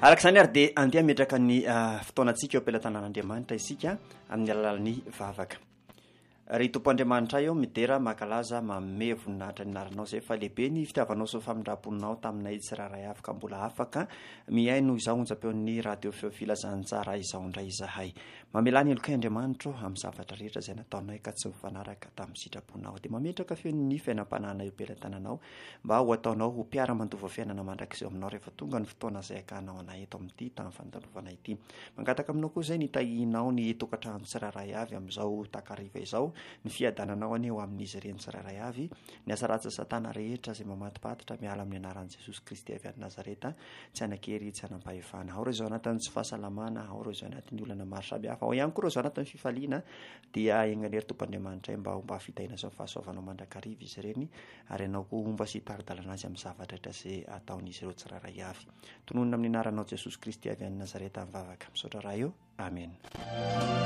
arak'izany ary dia andeha metraka ny fotoanantsika eo ampelantanan'Andriamanitra isika amin'ny alalan'ny vavaka. Ry tompo Andriamanitra eo midera makalaza manome voninahitra ny anaranao izay fa lehibe ny fitiavanao sy famindraponao taminay tsiraray avy ka mbola afaka miaino izao onjam-peon'ny radio feo filazantsara izao indray izahay. Mamelany elokay Andriamanitra amin'ny zavatra rehetra izay nataonay ka tsy mifanaraka tamin'ny sitraponao, dia mametraka feo ny fiainam-panahana eo ampelantananao mba ho ataonao ho mpiara-mandova fiainana mandrakizay aminao rehefa tonga ny fotoana izay akanao anay eto amin'ity tamin'ny fandalovana ity. Mangataka aminao koa izay nitahinao ny tokantrano tsiraray avy amin'izao takariva izao, ny fiadananao aneo amin'izy ireny tsiraray avy, ny asa ratsy satana rehetra izay mamatipatitra miala amin'ny anaran'i Jesosy Kristy avy any Nazareta, tsy anakery tsy anampahefana. Ao ireo izao anatin'ny tsy fahasalamana, ao ireo izao anatin'ny olana maro samihafa, ao ihany koa ireo izao anatin'ny fifaliana, dia egnanery Tompo Andriamanitra mba homba fitahina sy fahasoavanao mandrakariva izy ireny, ary ianao koa homba sy taridalana azy amin'ny zavatra rehetra izay ataon'izy ireo tsiraray avy. Tononona amin'ny anaranao Jesosy Kristy avy any Nazareta mivavaka misaotra raha eo. Amen.